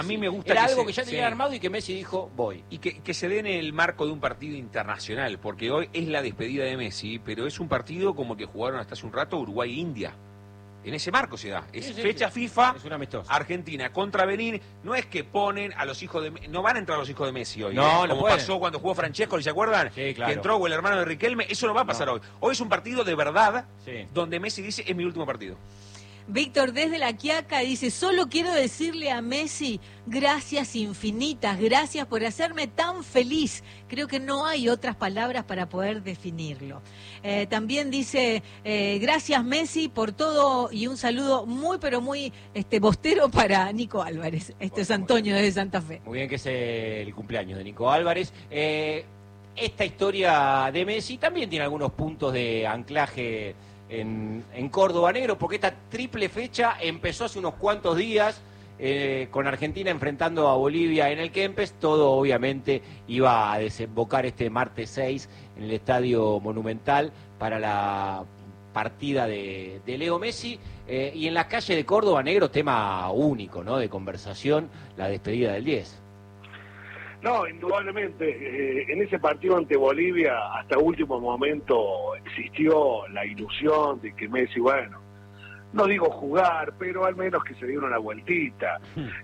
A mí me gusta Era que algo que ya tenía sí, armado y que Messi dijo, voy. y que se dé en el marco de un partido internacional, porque hoy es la despedida de Messi, pero es un partido como el que jugaron hasta hace un rato Uruguay e India. En ese marco se da. Es fecha FIFA, Es un amistoso. Argentina contra Benín. No es que ponen a los hijos de Messi. No van a entrar los hijos de Messi hoy. No, no como pueden. pasó cuando jugó Francesco, ¿se acuerdan? Sí, claro. Que entró o el hermano de Riquelme. Eso no va a pasar hoy. Hoy es un partido de verdad, Sí. donde Messi dice, es mi último partido. Víctor desde La Quiaca dice, solo quiero decirle a Messi, gracias infinitas, gracias por hacerme tan feliz. Creo que no hay otras palabras para poder definirlo. También dice, gracias Messi por todo y un saludo muy, pero muy bostero para Nico Álvarez. Esto es Antonio desde Santa Fe. Muy bien que es el cumpleaños de Nico Álvarez. Esta historia de Messi también tiene algunos puntos de anclaje en Córdoba Negro, porque esta triple fecha empezó hace unos cuantos días con Argentina enfrentando a Bolivia en el Kempes. Todo obviamente iba a desembocar este martes 6 en el Estadio Monumental para la partida de Leo Messi, y en la calle de Córdoba Negro, tema único, ¿no?, de conversación, la despedida del 10. No, indudablemente, en ese partido ante Bolivia, hasta último momento existió la ilusión de que Messi, bueno, no digo jugar, pero al menos que se diera una vueltita.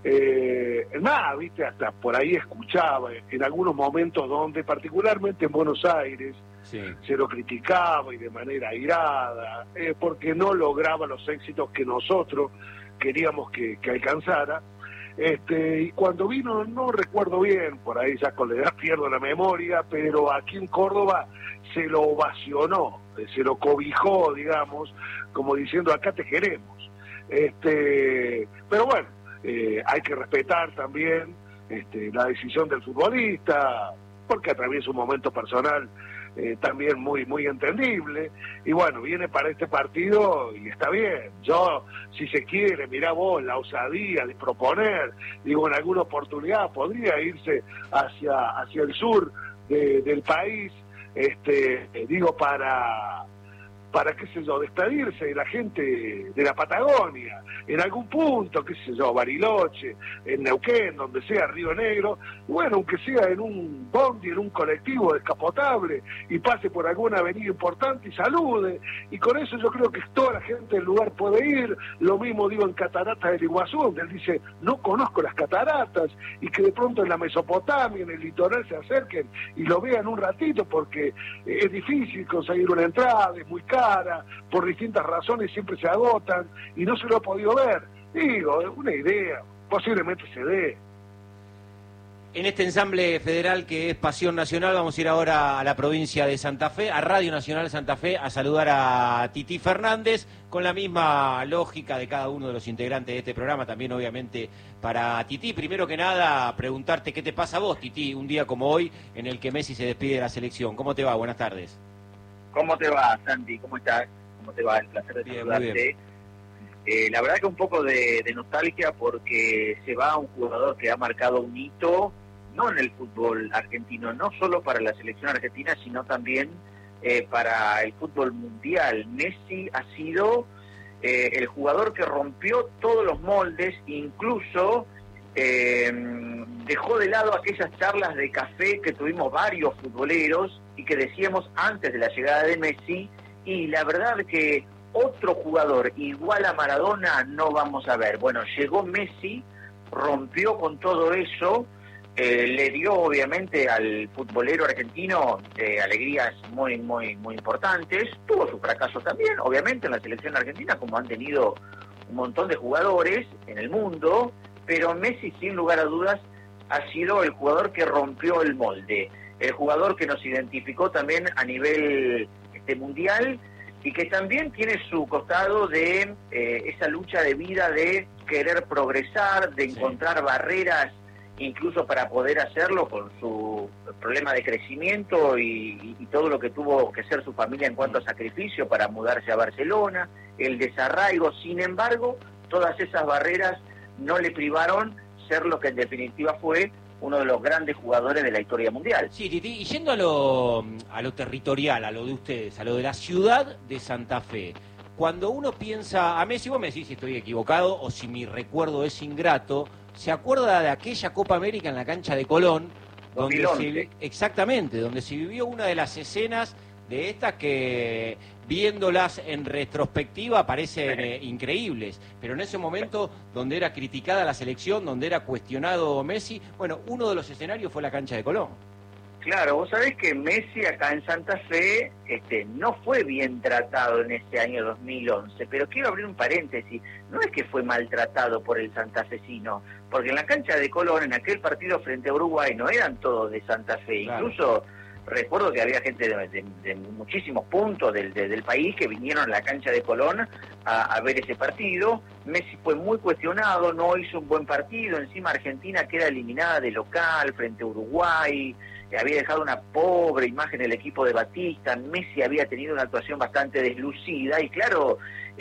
Nada, viste, hasta por ahí escuchaba en algunos momentos donde, particularmente en Buenos Aires, Sí. se lo criticaba y de manera airada, porque no lograba los éxitos que nosotros queríamos que alcanzara. Y cuando vino, no recuerdo bien, por ahí ya con la edad pierdo la memoria, pero aquí en Córdoba se lo ovacionó, se lo cobijó, digamos, como diciendo, acá te queremos. Pero bueno, hay que respetar también la decisión del futbolista, porque atraviesa un momento personal también muy entendible, y bueno, viene para este partido y está bien. Yo, si se quiere, mirá vos, la osadía de proponer, digo, en alguna oportunidad podría irse hacia el sur del país, digo, para, qué sé yo, despedirse de la gente de la Patagonia, en algún punto, qué sé yo, Bariloche, en Neuquén, donde sea, Río Negro, bueno, aunque sea en un bondi, en un colectivo descapotable, y pase por alguna avenida importante y salude, y con eso yo creo que toda la gente del lugar puede ir. Lo mismo digo en Cataratas del Iguazú, donde él dice, no conozco las cataratas, y que de pronto en la Mesopotamia, en el litoral, se acerquen y lo vean un ratito, porque es difícil conseguir una entrada, es muy cara, por distintas razones siempre se agotan, y no se lo ha podido ver. Digo, es una idea, posiblemente se dé. En este ensamble federal que es Pasión Nacional, vamos a ir ahora a la provincia de Santa Fe, a Radio Nacional Santa Fe, a saludar a Tití Fernández, con la misma lógica de cada uno de los integrantes de este programa, también obviamente para Tití. Primero que nada, preguntarte qué te pasa a vos, Tití, un día como hoy, en el que Messi se despide de la selección. ¿Cómo te va? Buenas tardes. ¿Cómo te va, Santi? ¿Cómo estás? ¿Cómo te va? El placer de saludarte. La verdad que un poco de nostalgia, porque se va un jugador que ha marcado un hito, no en el fútbol argentino, no solo para la selección argentina, sino también para el fútbol mundial. Messi ha sido el jugador que rompió todos los moldes, incluso dejó de lado aquellas charlas de café que tuvimos varios futboleros y que decíamos antes de la llegada de Messi, y la verdad que otro jugador igual a Maradona no vamos a ver. Bueno, llegó Messi, rompió con todo eso, le dio obviamente al futbolero argentino alegrías muy importantes. Tuvo su fracaso también, obviamente, en la selección argentina, como han tenido un montón de jugadores en el mundo, pero Messi, sin lugar a dudas, ha sido el jugador que rompió el molde, el jugador que nos identificó también a nivel mundial, y que también tiene su costado de esa lucha de vida, de querer progresar, de encontrar barreras incluso para poder hacerlo, con su problema de crecimiento y todo lo que tuvo que ser su familia en cuanto a sacrificio para mudarse a Barcelona, el desarraigo. Sin embargo, todas esas barreras no le privaron ser lo que en definitiva fue uno de los grandes jugadores de la historia mundial. Sí, Titi, y yendo a lo territorial, a lo de ustedes, a lo de la ciudad de Santa Fe, cuando uno piensa a Messi, vos me decís si estoy equivocado o si mi recuerdo es ingrato, se acuerda de aquella Copa América en la cancha de Colón, donde 2011. exactamente, donde se vivió una de las escenas de estas que, viéndolas en retrospectiva, parecen increíbles, pero en ese momento donde era criticada la selección, donde era cuestionado Messi, bueno, uno de los escenarios fue la cancha de Colón. Claro, vos sabés que Messi acá en Santa Fe no fue bien tratado en ese año 2011, pero quiero abrir un paréntesis, no es que fue maltratado por el santafesino, porque en la cancha de Colón, en aquel partido frente a Uruguay, no eran todos de Santa Fe, claro. Incluso recuerdo que había gente de muchísimos puntos del país que vinieron a la cancha de Colón a ver ese partido. Messi fue muy cuestionado, no hizo un buen partido, encima Argentina queda eliminada de local frente a Uruguay, había dejado una pobre imagen el equipo de Batista, Messi había tenido una actuación bastante deslucida y claro,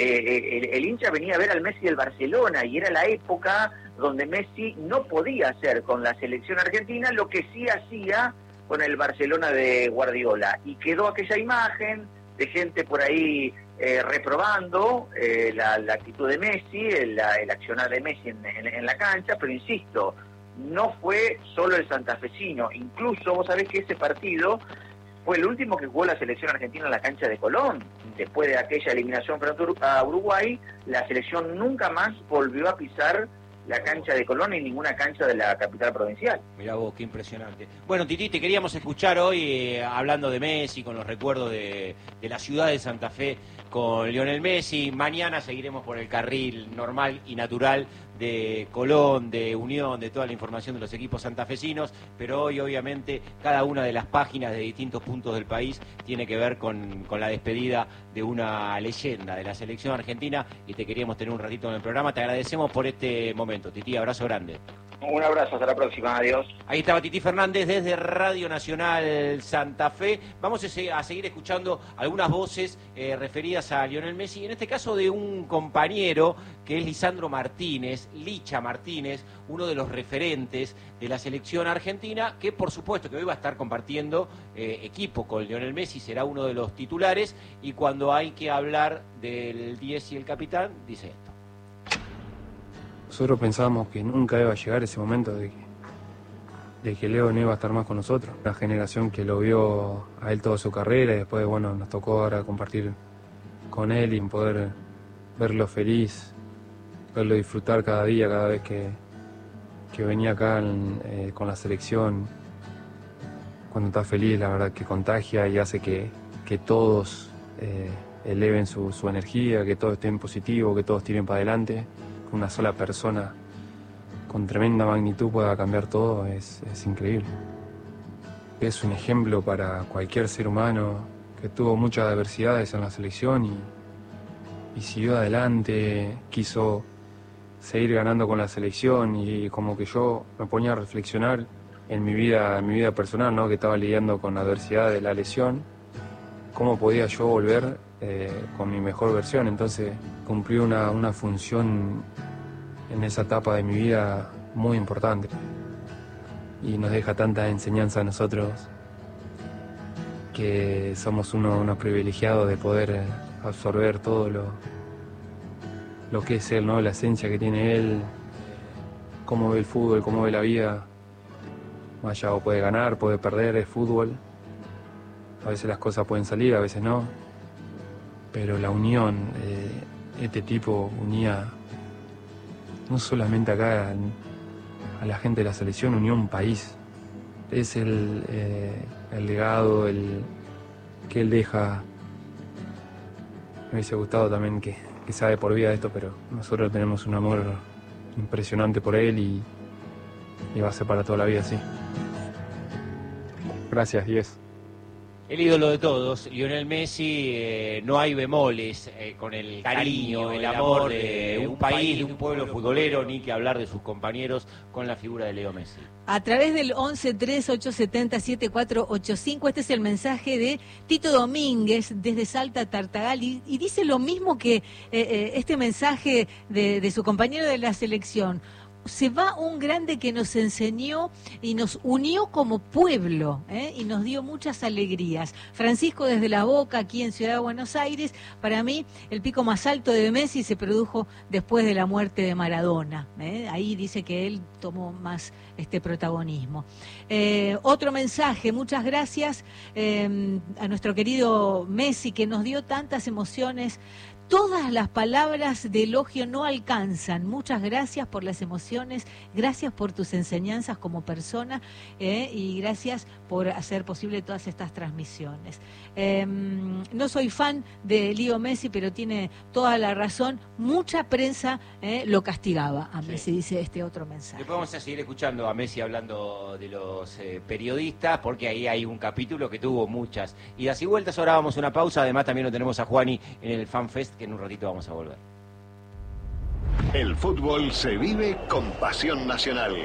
el hincha venía a ver al Messi del Barcelona y era la época donde Messi no podía hacer con la selección argentina lo que sí hacía con el Barcelona de Guardiola, y quedó aquella imagen de gente por ahí reprobando la actitud de Messi, el accionar de Messi en la cancha, pero insisto, no fue solo el santafesino, incluso vos sabés que ese partido fue el último que jugó la selección argentina en la cancha de Colón. Después de aquella eliminación frente a Uruguay, la selección nunca más volvió a pisar la cancha de Colón y ninguna cancha de la capital provincial. Mirá vos, qué impresionante. Bueno, Titi, te queríamos escuchar hoy hablando de Messi, con los recuerdos de la ciudad de Santa Fe con Lionel Messi. Mañana seguiremos por el carril normal y natural de Colón, de Unión, de toda la información de los equipos santafesinos, pero hoy obviamente cada una de las páginas de distintos puntos del país tiene que ver con la despedida de una leyenda de la selección argentina y te queríamos tener un ratito en el programa. Te agradecemos por este momento, Titi, abrazo grande. Un abrazo, hasta la próxima, adiós. Ahí estaba Titi Fernández desde Radio Nacional Santa Fe. Vamos a seguir escuchando algunas voces referidas a Lionel Messi, en este caso de un compañero que es Lisandro Martínez, Licha Martínez, uno de los referentes de la selección argentina, que por supuesto que hoy va a estar compartiendo equipo con Lionel Messi, será uno de los titulares, y cuando hay que hablar del 10 y el capitán, dice esto. Nosotros pensábamos que nunca iba a llegar ese momento de que Leo no iba a estar más con nosotros. La generación que lo vio a él toda su carrera y después, bueno, nos tocó ahora compartir con él y poder verlo feliz, verlo disfrutar cada día, cada vez que venía acá con la selección. Cuando está feliz, la verdad que contagia y hace que todos eleven su energía, que todos estén positivos, que todos tiren para adelante. Que una sola persona con tremenda magnitud pueda cambiar todo es increíble. Es un ejemplo para cualquier ser humano que tuvo muchas adversidades en la selección y siguió adelante, quiso seguir ganando con la selección y como que yo me ponía a reflexionar en mi vida personal, ¿no? Que estaba lidiando con la adversidad de la lesión, cómo podía yo volver con mi mejor versión. Entonces cumplí una función en esa etapa de mi vida muy importante y nos deja tanta enseñanza a nosotros que somos unos privilegiados de poder absorber todo lo que es él, ¿no? La esencia que tiene él, cómo ve el fútbol, cómo ve la vida. Vaya, o puede ganar, puede perder, es fútbol. A veces las cosas pueden salir, a veces no. Pero la unión, este tipo unía no solamente acá a la gente de la selección, unió un país. Es el legado que él deja. Me hubiese gustado también que sabe por vida esto, pero nosotros tenemos un amor impresionante por él y va a ser para toda la vida, sí. Gracias, 10. El ídolo de todos, Lionel Messi, no hay bemoles con el cariño, el amor de un país, de un pueblo futbolero, ni que hablar de sus compañeros con la figura de Leo Messi. A través del 1138707485, este es el mensaje de Tito Domínguez desde Salta, Tartagal, y dice lo mismo que este mensaje de su compañero de la selección. se va un grande que nos enseñó y nos unió como pueblo, y nos dio muchas alegrías. Francisco desde La Boca, aquí en Ciudad de Buenos Aires. Para mí, el pico más alto de Messi se produjo después de la muerte de Maradona. Ahí dice que él tomó más protagonismo. Otro mensaje, muchas gracias a nuestro querido Messi, que nos dio tantas emociones. Todas las palabras de elogio no alcanzan. Muchas gracias por las emociones, gracias por tus enseñanzas como persona, y gracias por hacer posible todas estas transmisiones. No soy fan de Leo Messi, pero tiene toda la razón. Mucha prensa lo castigaba a Messi, dice este otro mensaje. Después vamos a seguir escuchando a Messi hablando de los periodistas, porque ahí hay un capítulo que tuvo muchas idas y vueltas. Ahora vamos a una pausa. Además también lo tenemos a Juani en el FanFest, que en un ratito vamos a volver. El fútbol se vive con pasión nacional.